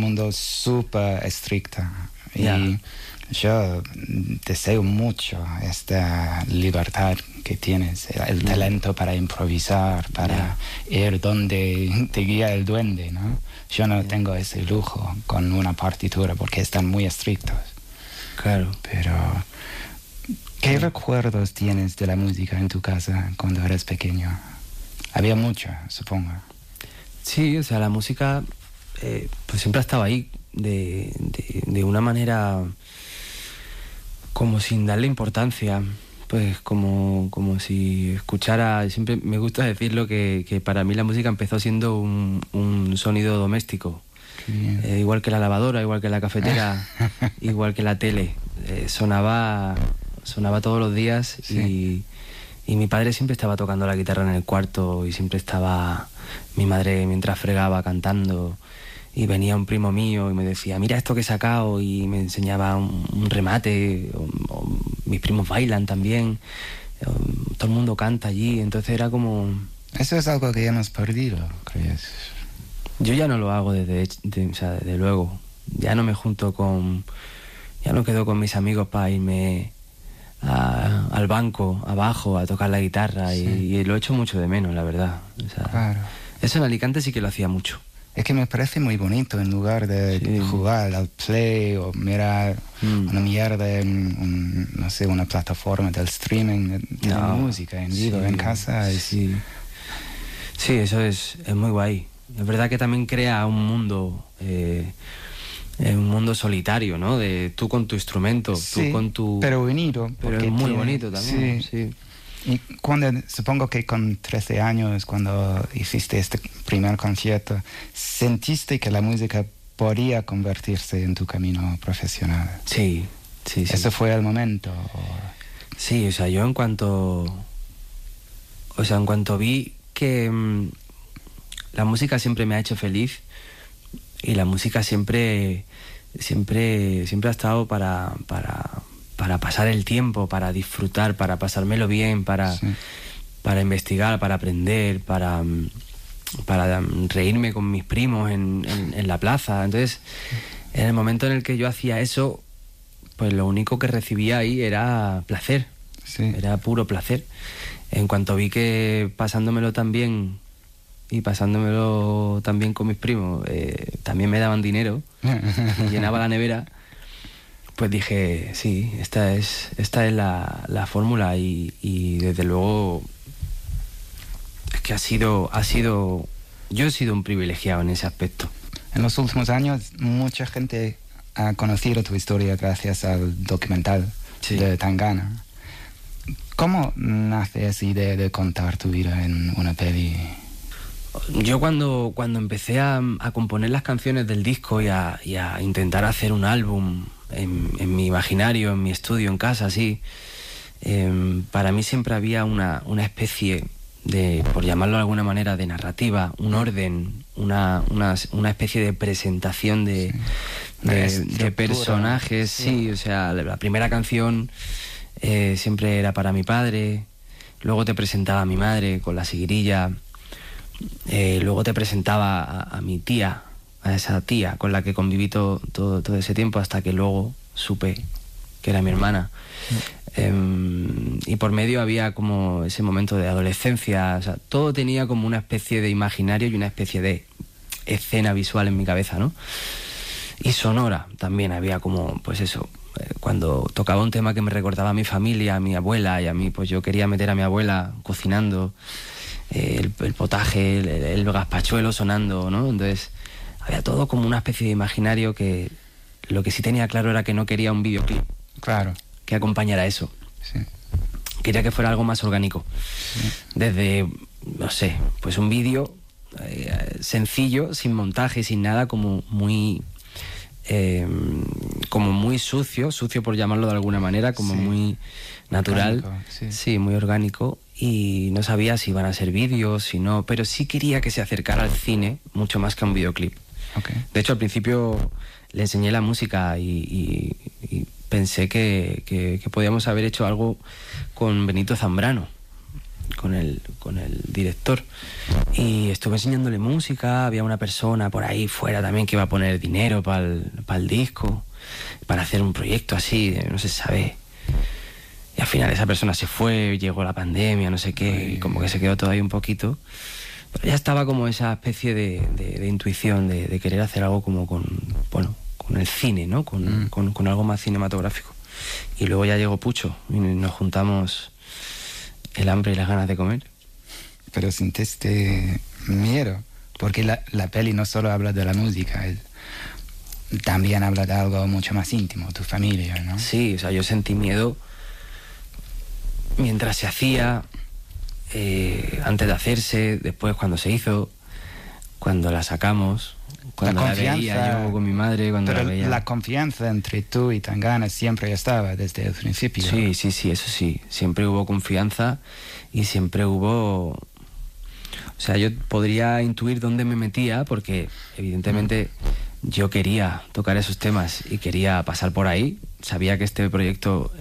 mundo súper estricto. Ya. Y yo deseo mucho esta libertad que tienes, el talento para improvisar, para ir donde te guía el duende, ¿no? Yo no tengo ese lujo con una partitura porque están muy estrictos. Claro. Pero, ¿qué recuerdos tienes de la música en tu casa cuando eras pequeño? Había mucho, supongo. Sí, o sea, la música pues siempre ha estado ahí de una manera como sin darle importancia, pues como si escuchara. Siempre me gusta decirlo que para mí la música empezó siendo un sonido doméstico. Igual que la lavadora, igual que la cafetera, igual que la tele. Sonaba todos los días. Sí. Y mi padre siempre estaba tocando la guitarra en el cuarto y siempre estaba mi madre mientras fregaba cantando, y venía un primo mío y me decía, mira esto que he sacado, y me enseñaba un remate, o mis primos bailan también, todo el mundo canta allí, entonces era como... Eso es algo que hemos perdido, ¿crees? Yo ya no lo hago desde luego, ya no me junto ya no quedo con mis amigos para irme al banco abajo a tocar la guitarra, y lo echo mucho de menos, la verdad. O sea, claro. Eso en Alicante sí que lo hacía mucho. Es que me parece muy bonito, en lugar de jugar al play o mirar una mierda en no sé, una plataforma del streaming, de música en vivo en casa. Sí, eso es muy guay. Es verdad que también crea un mundo solitario, ¿no? De tú con tu instrumento, tú con tu... pero unido. Pero es muy bonito también, sí. Y supongo que con 13 años, cuando hiciste este primer concierto, ¿sentiste que la música podía convertirse en tu camino profesional? Sí. ¿Ese fue el momento? Sí, o sea, yo en cuanto vi que la música siempre me ha hecho feliz, y la música siempre ha estado para pasar el tiempo, para disfrutar, para pasármelo bien, para investigar, para aprender, para reírme con mis primos en la plaza. Entonces, en el momento en el que yo hacía eso, pues lo único que recibía ahí era placer, era puro placer. En cuanto vi que pasándomelo tan bien y pasándomelo también con mis primos, también me daban dinero, me llenaba la nevera, pues dije, sí, esta es la fórmula, y desde luego es que yo he sido un privilegiado en ese aspecto. En los últimos años mucha gente ha conocido tu historia gracias al documental de Tangana. ¿Cómo nace esa idea de contar tu vida en una peli? Yo cuando empecé a componer las canciones del disco y a intentar hacer un álbum en mi imaginario, en mi estudio, en casa, así, para mí siempre había una especie de, por llamarlo de alguna manera, de narrativa, un orden, una especie de presentación de personajes. Sí, o sea, la primera canción siempre era para mi padre, luego te presentaba a mi madre con la seguirilla, luego te presentaba a mi tía, a esa tía con la que conviví todo ese tiempo, hasta que luego supe que era mi hermana. Y por medio había como ese momento de adolescencia, o sea, todo tenía como una especie de imaginario y una especie de escena visual en mi cabeza, ¿no? Y sonora también había como, pues eso, cuando tocaba un tema que me recordaba a mi familia, a mi abuela, y a mí, pues yo quería meter a mi abuela cocinando, el potaje, el gazpachuelo sonando, ¿no? Entonces había todo como una especie de imaginario, que lo que sí tenía claro era que no quería un videoclip que acompañara eso. Quería que fuera algo más orgánico, desde, no sé, pues un vídeo sencillo, sin montaje, sin nada, como muy sucio por llamarlo de alguna manera, como muy natural, orgánico, muy orgánico. Y no sabía si iban a ser vídeos, si no, pero sí quería que se acercara al cine mucho más que a un videoclip. De hecho, al principio le enseñé la música y pensé que podíamos haber hecho algo con Benito Zambrano, con el director. Y estuve enseñándole música, había una persona por ahí fuera también que iba a poner dinero para el disco, para hacer un proyecto así, no se sabe. Y al final esa persona se fue, llegó la pandemia, no sé qué, y como que se quedó todo ahí un poquito. Pero ya estaba como esa especie de intuición, de querer hacer algo como con el cine, ¿no? Con algo más cinematográfico. Y luego ya llegó Pucho y nos juntamos el hambre y las ganas de comer. Pero sentiste miedo, porque la peli no solo habla de la música, también habla de algo mucho más íntimo, tu familia, ¿no? Sí, o sea, yo sentí miedo mientras se hacía, antes de hacerse, después cuando se hizo, cuando la sacamos, cuando la veía yo con mi madre, cuando la veía. La confianza entre tú y Tangana siempre estaba desde el principio. Sí, sí, sí, eso sí. Siempre hubo confianza y siempre hubo... O sea, yo podría intuir dónde me metía porque evidentemente yo quería tocar esos temas y quería pasar por ahí. Sabía que este proyecto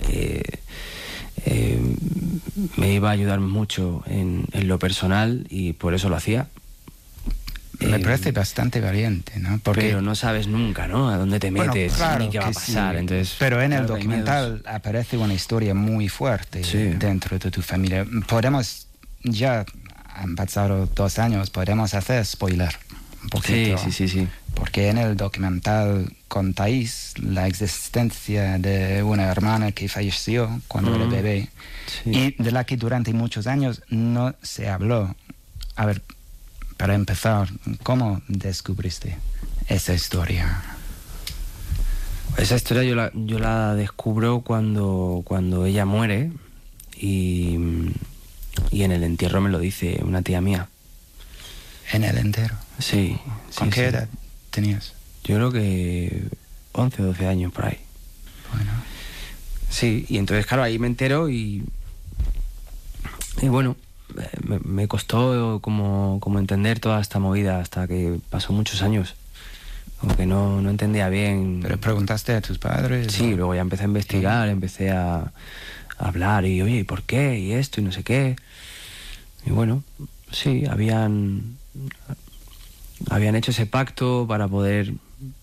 me iba a ayudar mucho en lo personal y por eso lo hacía. Me parece bastante valiente, ¿no? Pero no sabes nunca, ¿no? A dónde te metes, claro, ni qué va a pasar. Sí. Entonces, pero en el documental aparece una historia muy fuerte dentro de tu familia. Podemos, ya han pasado 2 años, podemos hacer spoiler un poquito. Sí. Porque en el documental contáis la existencia de una hermana que falleció cuando era bebé y de la que durante muchos años no se habló. A ver, para empezar, ¿cómo descubriste esa historia? Esa historia yo la descubro cuando ella muere y en el entierro me lo dice una tía mía. ¿En el entierro? Sí. ¿Con qué edad tenías? Yo creo que 11 o 12 años por ahí. Bueno. Sí, y entonces claro, ahí me entero y bueno, me costó como entender toda esta movida hasta que pasó muchos años. Como que no entendía bien. ¿Pero preguntaste a tus padres? Sí, luego ya empecé a investigar, empecé a hablar y oye, ¿y por qué? Y esto y no sé qué. Y bueno, sí, habían hecho ese pacto para poder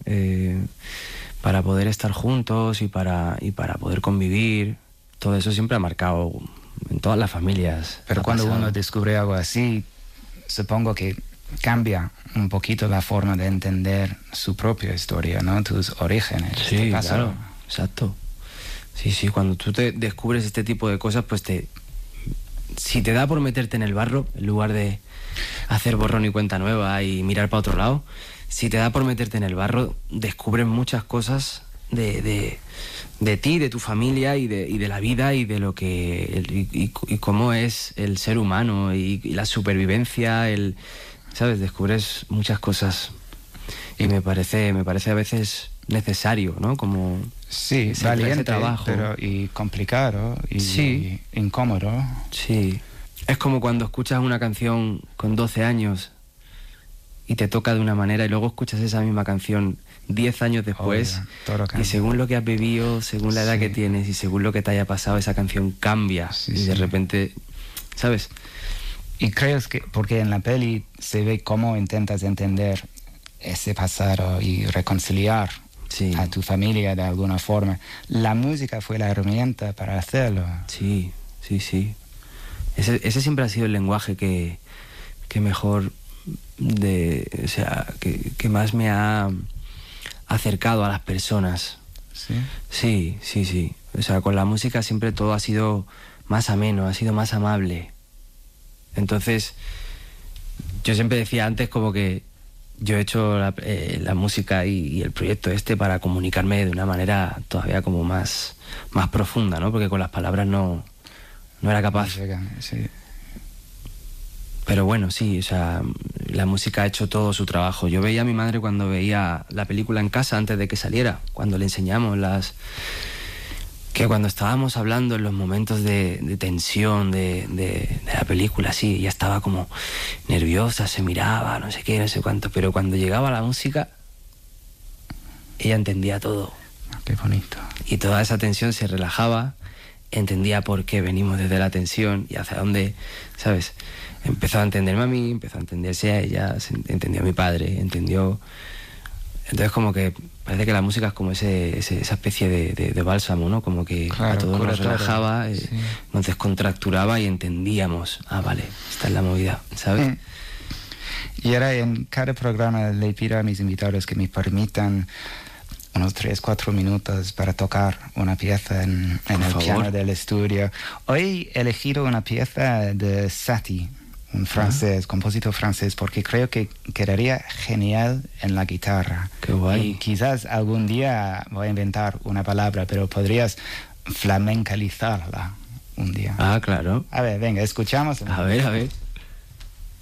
estar juntos y para poder convivir. Todo eso siempre ha marcado en todas las familias. Pero cuando uno descubre algo así, supongo que cambia un poquito la forma de entender su propia historia, ¿no? Tus orígenes. Sí, claro, exacto. Sí, cuando tú te descubres este tipo de cosas, pues si te da por meterte en el barro, en lugar de hacer borrón y cuenta nueva y mirar para otro lado, si te da por meterte en el barro, descubres muchas cosas de ti, de tu familia y de la vida y de lo que y cómo es el ser humano y la supervivencia, ¿sabes? Descubres muchas cosas y me parece a veces necesario, ¿no? Como sí, valiente, trabajo. Pero y complicado y incómodo. Sí. Es como cuando escuchas una canción con 12 años y te toca de una manera y luego escuchas esa misma canción 10 años después y según lo que has vivido, según la edad que tienes y según lo que te haya pasado, esa canción cambia y de repente, ¿sabes? Y creo que, porque en la peli se ve cómo intentas entender ese pasado y reconciliar a tu familia de alguna forma. La música fue la herramienta para hacerlo. Sí. Ese siempre ha sido el lenguaje que mejor, o sea, que más me ha acercado a las personas. ¿Sí? Sí. O sea, con la música siempre todo ha sido más ameno, ha sido más amable. Entonces, yo siempre decía antes como que yo he hecho la música y el proyecto para comunicarme de una manera todavía como más profunda, ¿no? Porque con las palabras no era capaz. Sí. Pero bueno, sí, o sea, la música ha hecho todo su trabajo. Yo veía a mi madre cuando veía la película en casa antes de que saliera, cuando le enseñamos que cuando estábamos hablando en los momentos de tensión de la película, sí, ella estaba como nerviosa, se miraba, no sé qué, no sé cuánto, pero cuando llegaba la música, ella entendía todo. Qué bonito. Y toda esa tensión se relajaba entendía por qué venimos desde la tensión y hacia dónde, ¿sabes? Empezó a entenderme a mí, empezó a entenderse a ella, entendió a mi padre, entendió... Entonces como que parece que la música es como esa especie de bálsamo, ¿no? Como que claro, a todos nos relajaba, sí. Nos descontracturaba y entendíamos, vale, esta es la movida, ¿sabes? Y ahora en cada programa le pido a mis invitados que me permitan unos 3-4 minutos para tocar una pieza en el piano del estudio. Hoy he elegido una pieza de Satie, un francés, compositor francés, porque creo que quedaría genial en la guitarra. Qué guay. Y quizás algún día voy a inventar una palabra, pero podrías flamencalizarla un día. Ah, claro. A ver, venga, escuchamos. A ver.